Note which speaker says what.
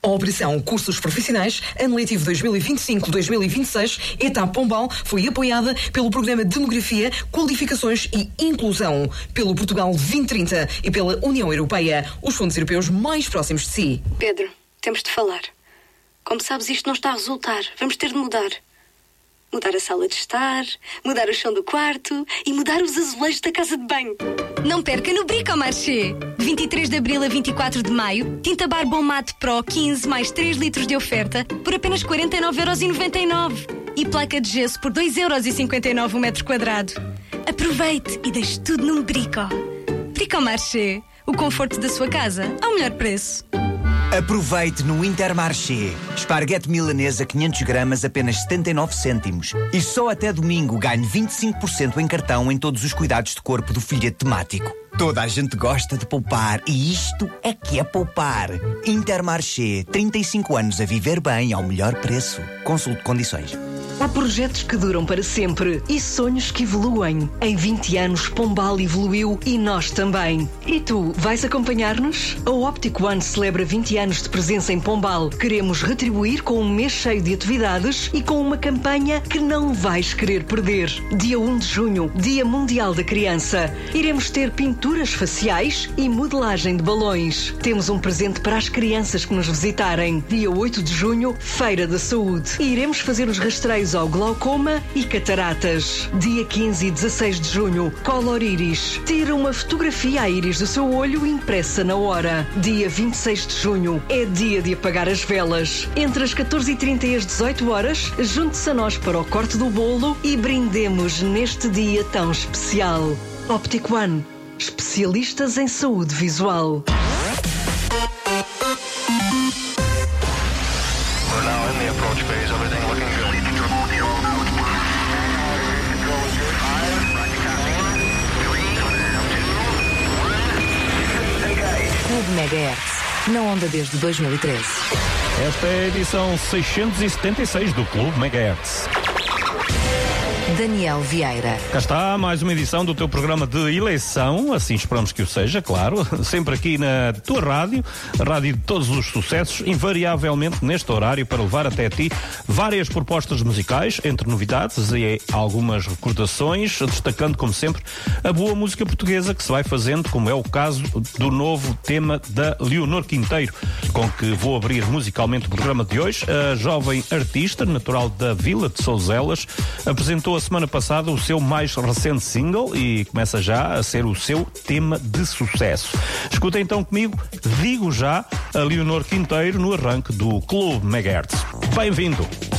Speaker 1: A Operação Cursos Profissionais, ano letivo 2025-2026, Etapa Pombal, foi apoiada pelo Programa Demografia, Qualificações e Inclusão, pelo Portugal 2030 e pela União Europeia, os fundos europeus mais próximos de si.
Speaker 2: Pedro, temos de falar. Como sabes, isto não está a resultar. Vamos ter de mudar. Mudar a sala de estar, mudar o chão do quarto e mudar os azulejos da casa de banho.
Speaker 3: Não perca no Bricomarché. 23 de abril a 24 de maio, tinta Barbon Mate Pro 15 mais 3 litros de oferta por apenas 49,99€. E placa de gesso por 2,59€ o metro quadrado. Aproveite e deixe tudo num Brico. Bricomarché. O conforto da sua casa ao melhor preço.
Speaker 4: Aproveite no Intermarché. Esparguete milanesa 500 gramas apenas 79 cêntimos. E só até domingo ganhe 25% em cartão em todos os cuidados de corpo do filhete temático. Toda a gente gosta de poupar e isto é que é poupar. Intermarché, 35 anos a viver bem ao melhor preço. Consulte condições.
Speaker 5: Há projetos que duram para sempre e sonhos que evoluem. Em 20 anos, Pombal evoluiu e nós também. E tu, vais acompanhar-nos? A Optic One celebra 20 anos de presença em Pombal. Queremos retribuir com um mês cheio de atividades e com uma campanha que não vais querer perder. Dia 1 de junho, Dia Mundial da Criança. Iremos ter pinturas faciais e modelagem de balões. Temos um presente para as crianças que nos visitarem. Dia 8 de junho, Feira da Saúde. E iremos fazer os rastreios ao glaucoma e cataratas. Dia 15 e 16 de junho, Color Iris. Tira uma fotografia à íris do seu olho impressa na hora. Dia 26 de junho é dia de apagar as velas. Entre as 14h30 e as 18 horas, junte-se a nós para o corte do bolo e brindemos neste dia tão especial. Optic One. Especialistas em saúde visual.
Speaker 6: Clube Megahertz, na onda desde 2013.
Speaker 7: Esta é a edição 676 do Clube Megahertz.
Speaker 6: Daniel Vieira.
Speaker 7: Cá está mais uma edição do teu programa de eleição, assim esperamos que o seja, claro, sempre aqui na tua rádio, a rádio de todos os sucessos, invariavelmente neste horário, para levar até ti várias propostas musicais, entre novidades e algumas recordações, destacando, como sempre, a boa música portuguesa que se vai fazendo, como é o caso do novo tema da Leonor Quinteiro, com que vou abrir musicalmente o programa de hoje. A jovem artista, natural da Vila de Souzelas, apresentou a semana passada o seu mais recente single e começa já a ser o seu tema de sucesso. Escuta então comigo, digo já, a Leonor Quinteiro no arranque do Clube Megahertz. Bem-vindo!